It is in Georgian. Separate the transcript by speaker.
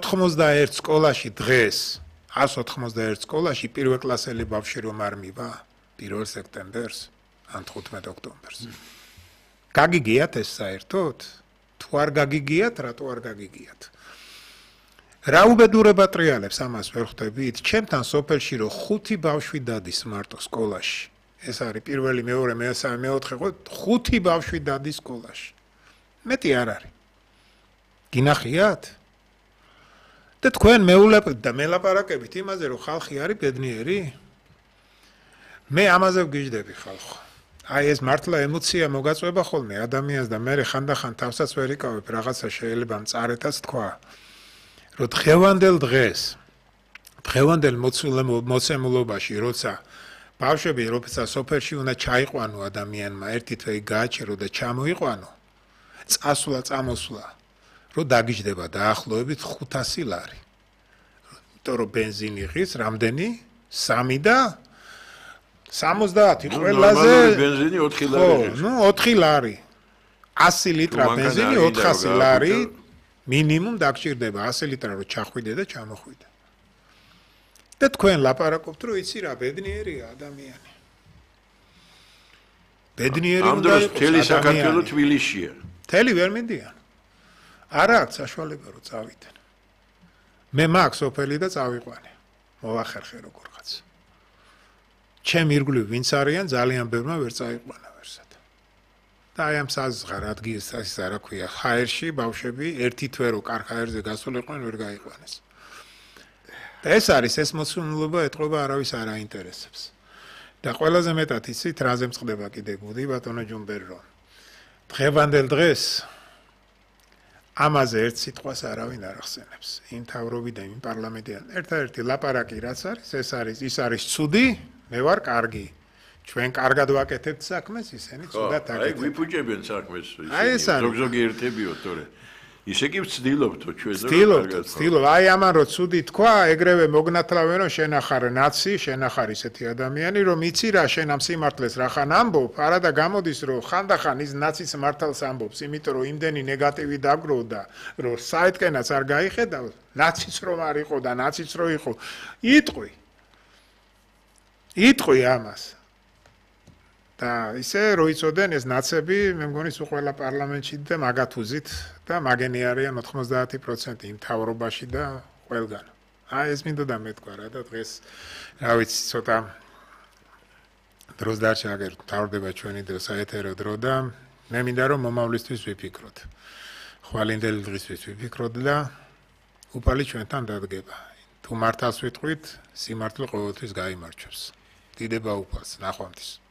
Speaker 1: 191 სკოლაში დღეს 191 სკოლაში პირველ კლასელი ბავშვი რომ არ მივა 1 სექტემბერს ან 15 ოქტომბერს. გაგიგიათ ეს საერთოდ? თუ არ გაგიგიათ, რატო არ გაგიგიათ? რა უბედურება ტრიალებს ამას ვერ ხვდებით? ჩემთან სოფელში რომ 5 ბავშვი დადის მარტო სკოლაში. ეს არის პირველი, მეორე, მესამე, მეოთხე, 5 ბავშვი დადის სკოლაში. მეტი არ არის. გინახიათ? და თქვენ მელაპარაკებით იმაზე, რომ ხალხი არის ბედნიერი? მე ამაზე ვგიჟდები ხალხო. აი ეს მართლა ემოცია მოგაწვება ხოლმე ადამიანს და მე ხანდახან თავსაც ვერ იკავებ რაღაცა შეიძლება მწარეთაც თქვა. რომ დღევანდელ მოცემულობაში როცა ბავშვები როცა სოფელში უნდა ჩაიყვანო ადამიანმა ერთი თვე გააჩერო და ჩამოიყვანო წამოსვლა რომ დაგიждდება დაახლოებით 500 ლარი. იმიტომ რომ ბენზინი ღირს რამდენი? 3 და 70 ყველაზე
Speaker 2: ბენზინი 4 ლარი.
Speaker 1: ნუ 4 ლარი. 100 ლიტრა ბენზინი 400 ლარი მინიმუმ დაგჭირდება 100 ლიტრა რო ჩახვიდე და ჩამოხვიდე. და თქვენ ლაპარაკობთ რომ იცი რა ბედნიერია ადამიანი. ბედნიერი უნდა იყოს
Speaker 2: მთელი საქართველო თბილისშია.
Speaker 1: მთელი ვერ მიდიან. არა აქვს საშუალება რომ წავიდნენ. მე მაქვს სოფელი და წავიყვანე. მოვახერხე როგორღაც. ჩემ ირგვლივ ვინც არიან ძალიან ბევრმა ვერ წაიყვანა ვერსად. და აი ამ საზღარ ადგილს ის არა ქვია ხაერში ბავშვები ერთი თვე რო კარხაერზე გასულიყვნენ ვერ გაიყვანეს. და ეს არის ეს მოცემულობა ეთყობა არავის არ აინტერესებს. და ყველაზე მეტად იცით რაზე მწყდება კიდე გუდი ბატონო ჯუმბერო. დღევანდელ დღეს ამაზე ერთ სიტყვას არავინ არ ახსენებს. იმ თავრობიდან, იმ პარლამენტიდან ერთ-ერთი ლაპარაკი რაც არის, ის არის ცუდი, მე ვარ კარგი. ჩვენ კარგად ვაკეთებთ საქმეს, ისინი ცუდად აკეთებენ.
Speaker 2: აი გვიფუჭებენ საქმეს, ზოგ-ზოგი ერთებიო, თორე ისე კი ვცდილობთო ჩვენ
Speaker 1: ვცდილობ. აი ამან რო ცუდი თქვა, ეგრევე მოგნათლავენ რომ შენახარ ნაცი, შენახარ ისეთი ადამიანი, რომ იცი რა შენ ამ სიმართლეს რახან ამბობ, არა და გამოდის რომ ხანდახან ის ნაცის მართალს ამბობს, იმიტომ რომ იმდენი ნეგატივი დაგროვდა, რომ საერთკენაც არ გაიხედავ, ნაციც რომ არ იყო და ნაციც რო იყო, იტყვი ამას. და ისე რო იცოდენ ეს ნაცები, მე მგონი სულ ყველა პარლამენტში და მაგათუზით და მაგენი არიან 90% იმ თავრობაში და ყველგან. აი ეს მინდოდა მეთქვა რა და დღეს რა ვიცი ცოტა დროს დარჩა აგერ თავდება ჩვენი დრო საეთერო დრო და მე მინდა რომ მომავლისთვის ვიფიქროთ. ხვალინდელი დღისთვის ვიფიქროთ და უფალი ჩვენთან დადგება. თუ მართავს ვიტყვით, სიმართლე ყოველთვის გაიმარჯვებს. დიდება უფალს, ნახვამდის.